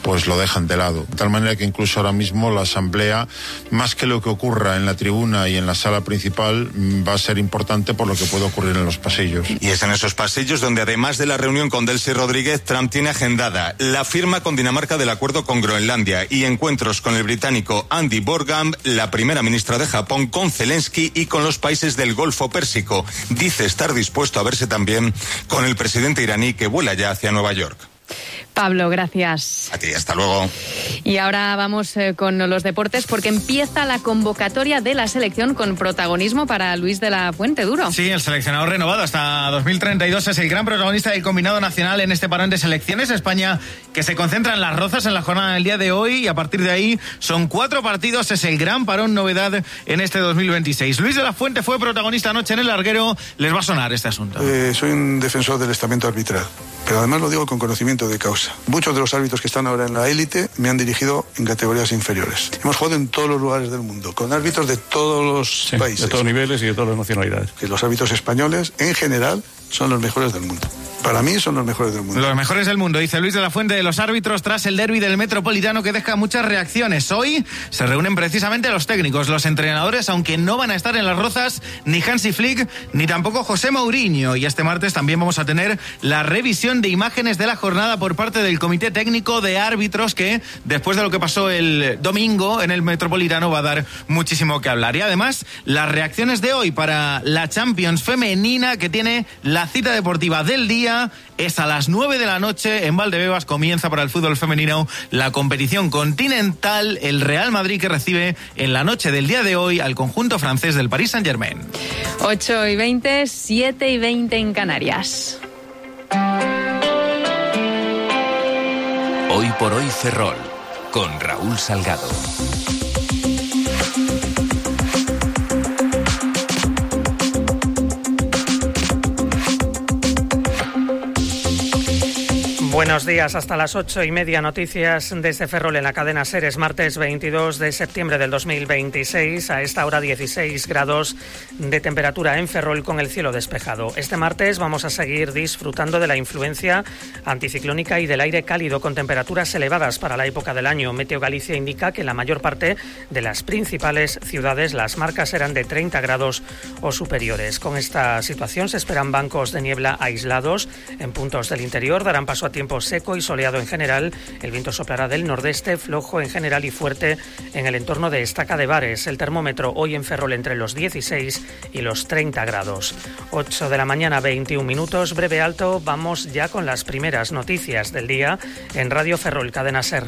pues lo dejan de lado. De tal manera que incluso ahora mismo la asamblea, más que lo que ocurra en la tribuna y en la sala principal, va a ser importante por lo que puede ocurrir en los pasillos. Y es en esos pasillos donde, además de la reunión con Delcy Rodríguez, Trump tiene agendada la firma con Dinamarca del acuerdo con Groenlandia y encuentros con el británico Andy Borgham, la primera ministra de Japón, con Zelensky y con los países del Golfo Pérsico. Dice estar dispuesto a verse también con el presidente iraní, que vuela ya hacia Nueva York. Pablo, gracias. A ti, hasta luego. Y ahora vamos con los deportes, porque empieza la convocatoria de la selección con protagonismo para Luis de la Fuente Duro. Sí, el seleccionador renovado hasta 2032 es el gran protagonista del combinado nacional en este parón de selecciones. España, que se concentra en Las Rozas en la jornada del día de hoy, y a partir de ahí son 4 partidos, es el gran parón novedad en este 2026. Luis de la Fuente fue protagonista anoche en el larguero, les va a sonar este asunto. Soy un defensor del estamento arbitral, pero además lo digo con conocimiento de causa. Muchos de los árbitros que están ahora en la élite me han dirigido en categorías inferiores. Hemos jugado en todos los lugares del mundo, con árbitros de todos los países. De todos niveles y de todas las nacionalidades. Que los árbitros españoles, en general, son los mejores del mundo. Para mí son los mejores del mundo. Los mejores del mundo, dice Luis de la Fuente de los árbitros tras el derbi del Metropolitano, que deja muchas reacciones. Hoy se reúnen precisamente los técnicos, los entrenadores, aunque no van a estar en Las Rozas ni Hansi Flick ni tampoco José Mourinho. Y este martes también vamos a tener la revisión de imágenes de la jornada por parte del Comité Técnico de Árbitros, que después de lo que pasó el domingo en el Metropolitano va a dar muchísimo que hablar. Y además las reacciones de hoy para la Champions femenina, que tiene la cita deportiva del día. Es a las 9 de la noche en Valdebebas. Comienza para el fútbol femenino la competición continental. El Real Madrid, que recibe en la noche del día de hoy al conjunto francés del Paris Saint-Germain. 8:20, 7:20 en Canarias. Hoy por hoy Ferrol, con Raúl Salgado. Buenos días, hasta las 8:30, noticias desde Ferrol en la cadena SER. Es martes 22 de septiembre del 2026, a esta hora 16 grados de temperatura en Ferrol con el cielo despejado. Este martes vamos a seguir disfrutando de la influencia anticiclónica y del aire cálido con temperaturas elevadas para la época del año. Meteo Galicia indica que en la mayor parte de las principales ciudades las marcas serán de 30 grados o superiores. Con esta situación se esperan bancos de niebla aislados en puntos del interior, darán paso a tiempo seco y soleado en general. El viento soplará del nordeste, flojo en general y fuerte en el entorno de Estaca de Bares. El termómetro hoy en Ferrol entre los 16 y los 30 grados. 8 de la mañana, 21 minutos. Breve alto, vamos ya con las primeras noticias del día en Radio Ferrol, cadena SER.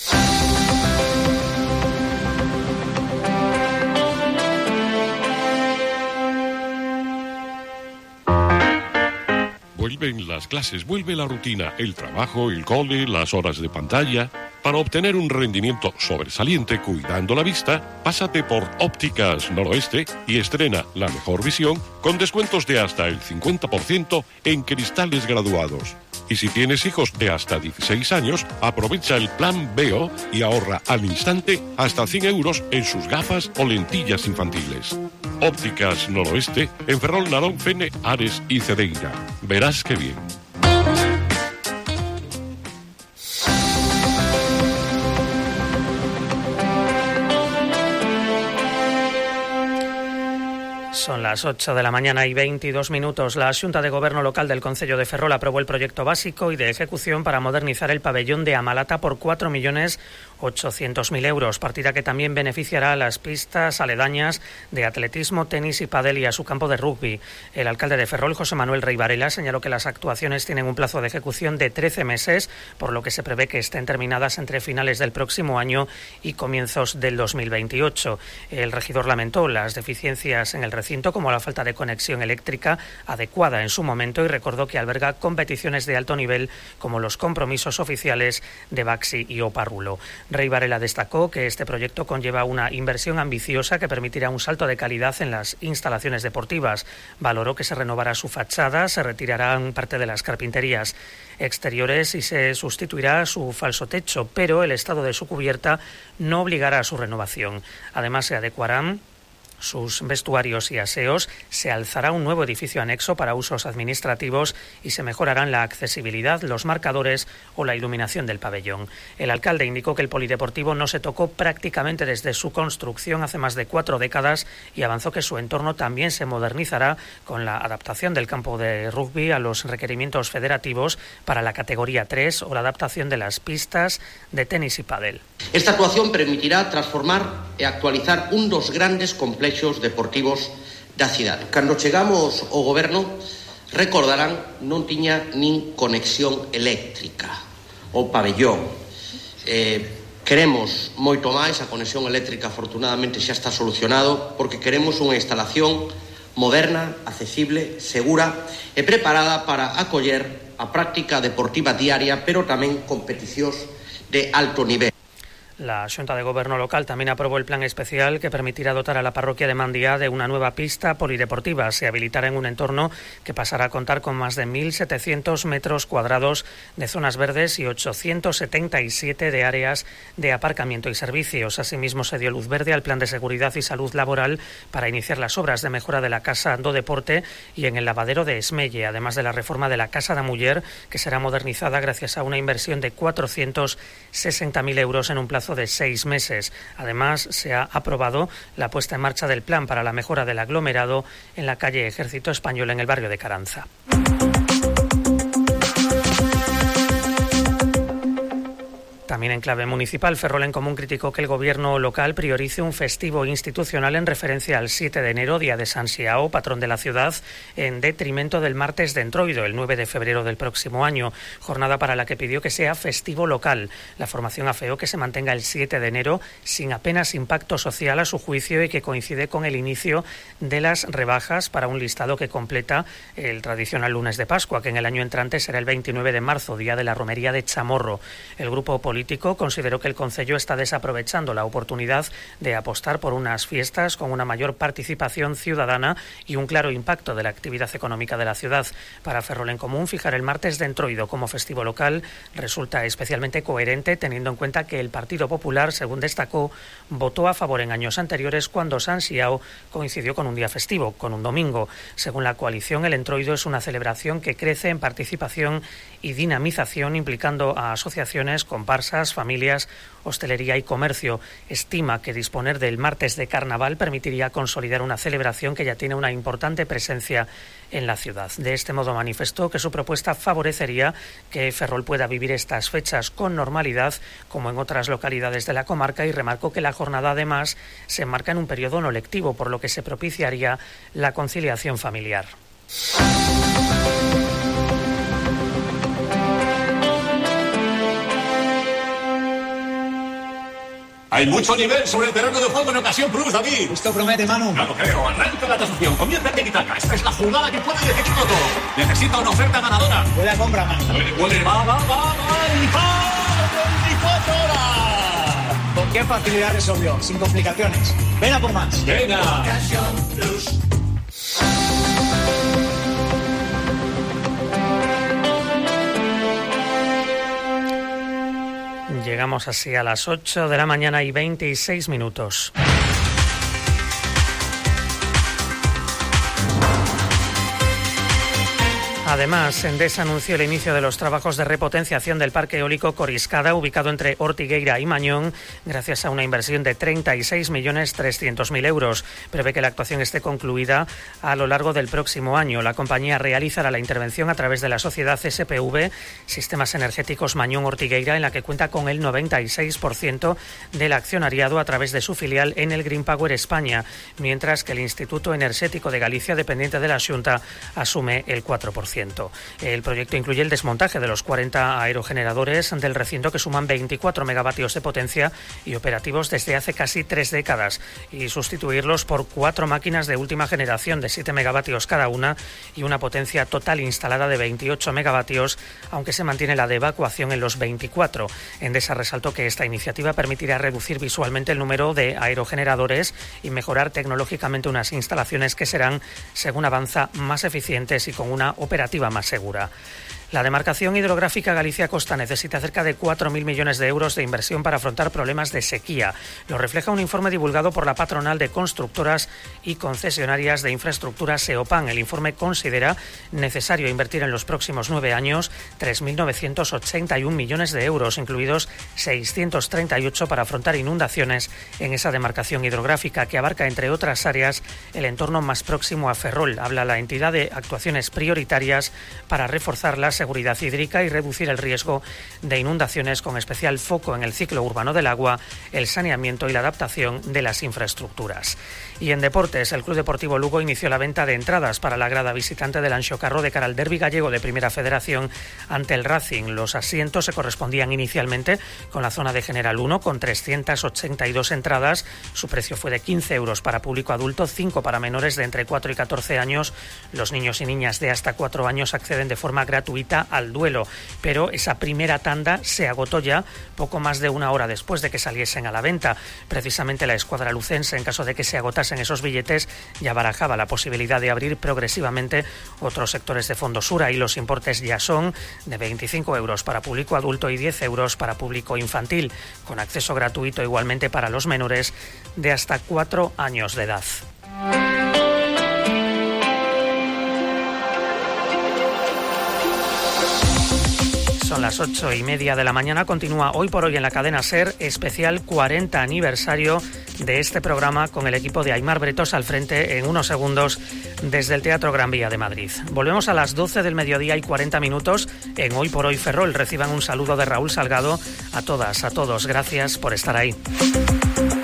Vuelven las clases, vuelve la rutina, el trabajo, el cole, las horas de pantalla. Para obtener un rendimiento sobresaliente cuidando la vista, pásate por Ópticas Noroeste y estrena la mejor visión con descuentos de hasta el 50% en cristales graduados. Y si tienes hijos de hasta 16 años, aprovecha el plan Veo y ahorra al instante hasta 100 euros en sus gafas o lentillas infantiles. Ópticas Noroeste en Ferrol, Narón, Fene, Ares y Cedeira. Verás qué bien. Son las 8 de la mañana y 22 minutos. La Xunta de Goberno Local del Concello de Ferrol aprobó el proyecto básico y de ejecución para modernizar el pabellón de Amalata por 4.800.000 euros, partida que también beneficiará a las pistas aledañas de atletismo, tenis y pádel y a su campo de rugby. El alcalde de Ferrol, José Manuel Rey Varela, señaló que las actuaciones tienen un plazo de ejecución de 13 meses, por lo que se prevé que estén terminadas entre finales del próximo año y comienzos del 2028. El regidor lamentó las deficiencias en el recinto, como la falta de conexión eléctrica adecuada en su momento, y recordó que alberga competiciones de alto nivel como los compromisos oficiales de Baxi y Oparrulo. Rey Varela destacó que este proyecto conlleva una inversión ambiciosa que permitirá un salto de calidad en las instalaciones deportivas. Valoró que se renovará su fachada, se retirarán parte de las carpinterías exteriores y se sustituirá su falso techo, pero el estado de su cubierta no obligará a su renovación. Además, se adecuarán sus vestuarios y aseos, se alzará un nuevo edificio anexo para usos administrativos y se mejorarán la accesibilidad, los marcadores o la iluminación del pabellón. El alcalde indicó que el polideportivo no se tocó prácticamente desde su construcción hace más de 4 décadas y avanzó que su entorno también se modernizará con la adaptación del campo de rugby a los requerimientos federativos para la categoría 3 o la adaptación de las pistas de tenis y pádel. Esta actuación permitirá transformar e actualizar un dos grandes complexos deportivos da cidade. Cando chegamos ao goberno, recordarán, non tiña nin conexión eléctrica o pabellón. Queremos moito máis, a conexión eléctrica afortunadamente xa está solucionado, porque queremos unha instalación moderna, accesible, segura e preparada para acoller a práctica deportiva diaria, pero tamén competicións de alto nivel. La Xunta de Goberno local también aprobó el plan especial que permitirá dotar a la parroquia de Mandiá de una nueva pista polideportiva. Se habilitará en un entorno que pasará a contar con más de 1.700 metros cuadrados de zonas verdes y 877 de áreas de aparcamiento y servicios. Asimismo, se dio luz verde al plan de seguridad y salud laboral para iniciar las obras de mejora de la Casa do Deporte y en el lavadero de Esmelle, además de la reforma de la Casa da Muller, que será modernizada gracias a una inversión de 460.000 euros en un plazo de 6 meses. Además, se ha aprobado la puesta en marcha del plan para la mejora del aglomerado en la calle Ejército Español en el barrio de Caranza. También en clave municipal, Ferrol en Común criticó que el gobierno local priorice un festivo institucional en referencia al 7 de enero, día de San Xiao, patrón de la ciudad, en detrimento del martes de Entroido, el 9 de febrero del próximo año, jornada para la que pidió que sea festivo local. La formación afeó que se mantenga el 7 de enero sin apenas impacto social a su juicio y que coincide con el inicio de las rebajas para un listado que completa el tradicional lunes de Pascua, que en el año entrante será el 29 de marzo, día de la romería de Chamorro. El grupo político consideró que el concello está desaprovechando la oportunidad de apostar por unas fiestas con una mayor participación ciudadana y un claro impacto de la actividad económica de la ciudad. Para Ferrol en Común, fijar el martes de Entroido como festivo local resulta especialmente coherente, teniendo en cuenta que el Partido Popular, según destacó, votó a favor en años anteriores cuando San Xiao coincidió con un día festivo, con un domingo. Según la coalición, el Entroido es una celebración que crece en participación y dinamización, implicando a asociaciones, comparsas, familias, hostelería y comercio. Estima que disponer del martes de carnaval permitiría consolidar una celebración que ya tiene una importante presencia en la ciudad. De este modo manifestó que su propuesta favorecería que Ferrol pueda vivir estas fechas con normalidad, como en otras localidades de la comarca, y remarcó que la jornada además se enmarca en un periodo no lectivo, por lo que se propiciaría la conciliación familiar. Hay mucho nivel sobre el terreno de juego en ocasión plus, David. Esto promete, Manu. Claro, creo. Arranca la tasación. Comienza el tiki-taka. Esta es la jugada que puede decidirlo todo. Necesita una oferta ganadora. Buena compra, Manu. Puede. Va. 24 horas. ¿Con qué facilidad resolvió? Sin complicaciones. Ven a por más. Venga. Llegamos así a las 8 de la mañana y 26 minutos. Además, Endesa anunció el inicio de los trabajos de repotenciación del parque eólico Coriscada, ubicado entre Ortigueira y Mañón, gracias a una inversión de 36.300.000 euros. Prevé que la actuación esté concluida a lo largo del próximo año. La compañía realizará la intervención a través de la sociedad SPV, Sistemas Energéticos Mañón-Ortigueira, en la que cuenta con el 96% del accionariado a través de su filial en el Green Power España, mientras que el Instituto Enerxético de Galicia, dependiente de la Xunta, asume el 4%. El proyecto incluye el desmontaje de los 40 aerogeneradores del recinto, que suman 24 megavatios de potencia y operativos desde hace casi 3 décadas, y sustituirlos por 4 máquinas de última generación de 7 megavatios cada una y una potencia total instalada de 28 megavatios, aunque se mantiene la de evacuación en los 24. Endesa resaltó que esta iniciativa permitirá reducir visualmente el número de aerogeneradores y mejorar tecnológicamente unas instalaciones que serán, según avanza, más eficientes y con una operativa más segura. La demarcación hidrográfica Galicia-Costa necesita cerca de 4.000 millones de euros de inversión para afrontar problemas de sequía. Lo refleja un informe divulgado por la patronal de constructoras y concesionarias de infraestructura SEOPAN. El informe considera necesario invertir en los próximos 9 años 3.981 millones de euros, incluidos 638 para afrontar inundaciones en esa demarcación hidrográfica, que abarca, entre otras áreas, el entorno más próximo a Ferrol. Habla la entidad de actuaciones prioritarias para reforzar la seguridad hídrica y reducir el riesgo de inundaciones, con especial foco en el ciclo urbano del agua, el saneamiento y la adaptación de las infraestructuras. Y en deportes, el Club Deportivo Lugo inició la venta de entradas para la grada visitante del Anxo Carro de cara al derbi gallego de Primera Federación ante el Racing. Los asientos se correspondían inicialmente con la zona de General 1, con 382 entradas. Su precio fue de 15 euros para público adulto, 5 para menores de entre 4 y 14 años. Los niños y niñas de hasta 4 años acceden de forma gratuita al duelo, pero esa primera tanda se agotó ya poco más de una hora después de que saliesen a la venta. Precisamente la escuadra lucense, en caso de que se agotasen esos billetes, ya barajaba la posibilidad de abrir progresivamente otros sectores de Fondosura, y los importes ya son de 25 euros para público adulto y 10 euros para público infantil, con acceso gratuito igualmente para los menores de hasta 4 años de edad. Son las 8:30 de la mañana. Continúa Hoy por Hoy en la cadena SER, especial 40 aniversario de este programa, con el equipo de Aimar Bretos al frente en unos segundos desde el Teatro Gran Vía de Madrid. Volvemos a las 12 del mediodía y 40 minutos en Hoy por Hoy Ferrol. Reciban un saludo de Raúl Salgado. A todas, a todos, gracias por estar ahí.